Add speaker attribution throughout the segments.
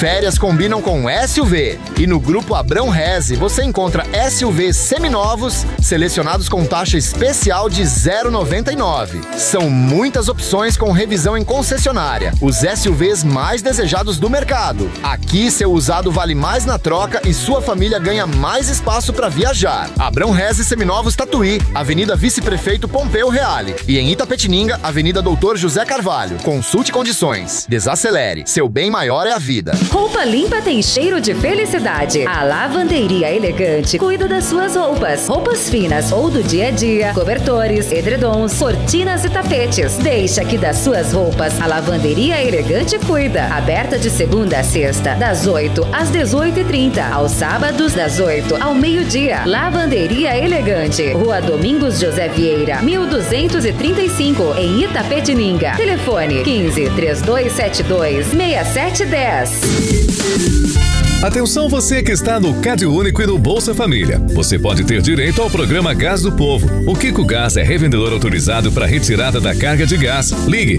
Speaker 1: Férias combinam com SUV. E no Grupo Abrão Reze você encontra SUVs seminovos, selecionados com taxa especial de 0,99. São muitas opções com revisão em concessionária. Os SUVs mais desejados do mercado. Aqui seu usado vale mais na troca e sua família ganha mais espaço para viajar. Abrão Reze Seminovos Tatuí, Avenida Vice-Prefeito Pompeu Reale. E em Itapetininga, Avenida Doutor José Carvalho. Consulte condições. Desacelere. Seu bem maior é a vida.
Speaker 2: Roupa limpa tem cheiro de felicidade. A Lavanderia Elegante cuida das suas roupas. Roupas finas ou do dia a dia, cobertores, edredons, cortinas e tapetes. Deixa que das suas roupas a Lavanderia Elegante cuida. Aberta de segunda a sexta, das 8 às 18h30. Aos sábados, das 8 ao meio-dia. Lavanderia Elegante. Rua Domingos José Vieira, 1235, em Itapetininga. Telefone 15 3272 6710.
Speaker 3: Atenção você que está no CadÚnico e no Bolsa Família. Você pode ter direito ao programa Gás do Povo. O Kiko Gás é revendedor autorizado para retirada da carga de gás. Ligue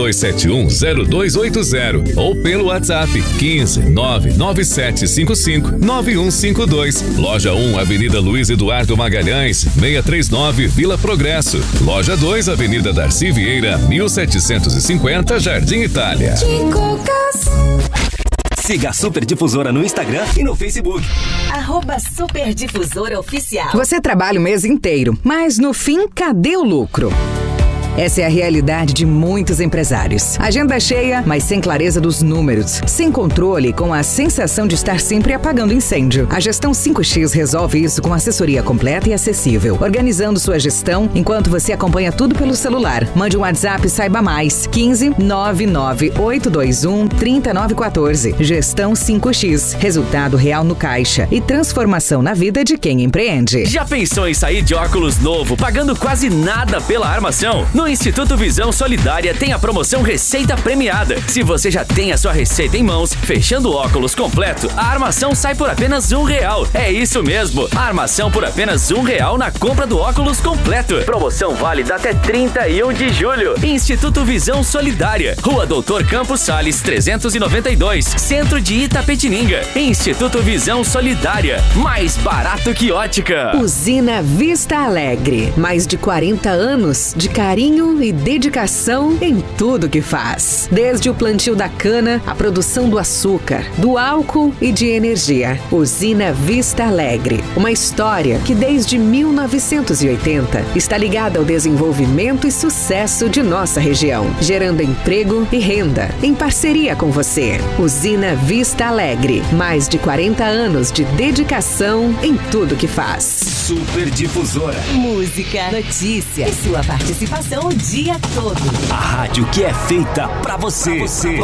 Speaker 3: 3271-0280 ou pelo WhatsApp 15-99755-9152. Loja 1, Avenida Luiz Eduardo Magalhães, 639, Vila Progresso. Loja 2, Avenida Darcy Vieira, 1750, Jardim Itália.
Speaker 4: Kiko Gás.
Speaker 5: Siga a Super Difusora no Instagram e no Facebook.
Speaker 4: @Super Difusora Oficial.
Speaker 6: Você trabalha o mês inteiro, mas no fim, cadê o lucro? Essa é a realidade de muitos empresários. Agenda cheia, mas sem clareza dos números. Sem controle, com a sensação de estar sempre apagando incêndio. A Gestão 5X resolve isso com assessoria completa e acessível. Organizando sua gestão enquanto você acompanha tudo pelo celular. Mande um WhatsApp e saiba mais. 15 99821 3914. Gestão 5X. Resultado real no caixa e transformação na vida de quem empreende.
Speaker 5: Já pensou em sair de óculos novo, pagando quase nada pela armação? No Instituto Visão Solidária tem a promoção Receita Premiada. Se você já tem a sua receita em mãos, fechando o óculos completo, a armação sai por apenas R$1. É isso mesmo, a armação por apenas R$1 na compra do óculos completo. Promoção válida até 31 de julho. Instituto Visão Solidária, Rua Doutor Campos Sales 392, Centro de Itapetininga. Instituto Visão Solidária, mais barato que ótica.
Speaker 6: Usina Vista Alegre, mais de 40 anos de carinho e dedicação em tudo que faz. Desde o plantio da cana, a produção do açúcar, do álcool e de energia. Usina Vista Alegre, uma história que desde 1980 está ligada ao desenvolvimento e sucesso de nossa região, gerando emprego e renda, em parceria com você. Usina Vista Alegre, mais de 40 anos de dedicação em tudo que faz.
Speaker 5: Super Difusora.
Speaker 4: Música, notícia e sua participação o dia todo.
Speaker 5: A rádio que é feita pra você.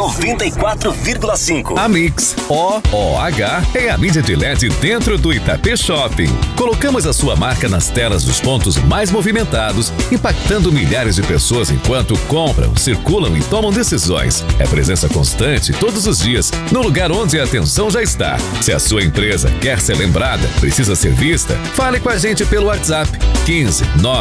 Speaker 5: 94,5.
Speaker 3: A Mix, OOH, é a mídia de LED dentro do Itapê Shopping. Colocamos a sua marca nas telas dos pontos mais movimentados, impactando milhares de pessoas enquanto compram, circulam e tomam decisões. É presença constante todos os dias, no lugar onde a atenção já está. Se a sua empresa quer ser lembrada, precisa ser vista, fale com a gente pelo WhatsApp 15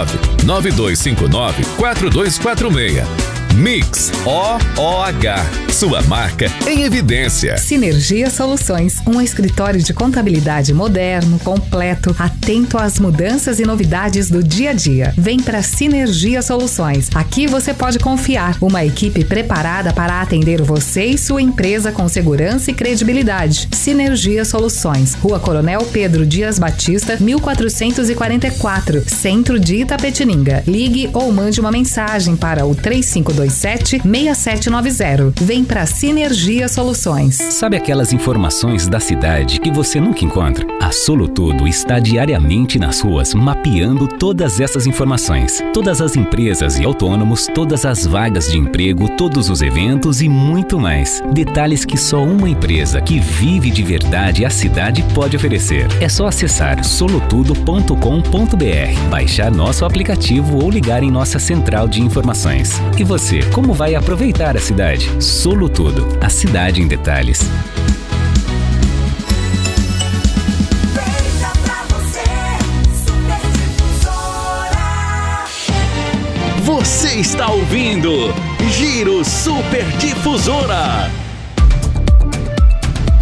Speaker 3: 99259 4246. Mix OOH, sua marca em evidência.
Speaker 7: Sinergia Soluções, um escritório de contabilidade moderno, completo, atento às mudanças e novidades do dia a dia. Vem para Sinergia Soluções. Aqui você pode confiar. Uma equipe preparada para atender você e sua empresa com segurança e credibilidade. Sinergia Soluções, Rua Coronel Pedro Dias Batista, 1444, Centro de Itapetininga. Ligue ou mande uma mensagem para o 3527-6790. Vem pra Sinergia Soluções.
Speaker 8: Sabe aquelas informações da cidade que você nunca encontra? A Solutudo está diariamente nas ruas mapeando todas essas informações. Todas as empresas e autônomos, todas as vagas de emprego, todos os eventos e muito mais. Detalhes que só uma empresa que vive de verdade a cidade pode oferecer. É só acessar solutudo.com.br, baixar nosso aplicativo ou ligar em nossa central de informações. E você, como vai aproveitar a cidade? Solutudo, a cidade em detalhes.
Speaker 5: Você está ouvindo Giro Super Difusora.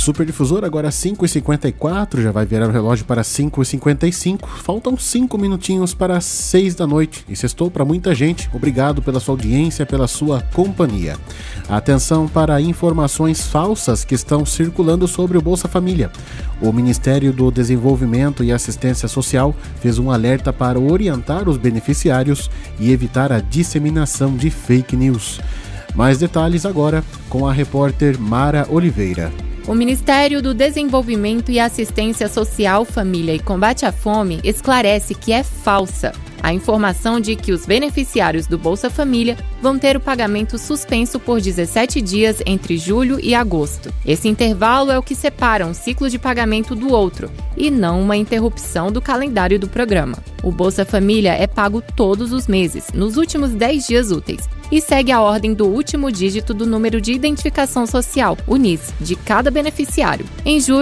Speaker 9: Super Difusora, agora 5h54, já vai virar o relógio para 5h55. Faltam 5 minutinhos para 6 da noite. E sextou para muita gente. Obrigado pela sua audiência, pela sua companhia. Atenção para informações falsas que estão circulando sobre o Bolsa Família. O Ministério do Desenvolvimento e Assistência Social fez um alerta para orientar os beneficiários e evitar a disseminação de fake news. Mais detalhes agora com a repórter Mara Oliveira.
Speaker 10: O Ministério do Desenvolvimento e Assistência Social, Família e Combate à Fome esclarece que é falsa a informação de que os beneficiários do Bolsa Família vão ter o pagamento suspenso por 17 dias entre julho e agosto. Esse intervalo é o que separa um ciclo de pagamento do outro e não uma interrupção do calendário do programa. O Bolsa Família é pago todos os meses, nos últimos 10 dias úteis, e segue a ordem do último dígito do número de identificação social, o NIS, de cada beneficiário. Em julho,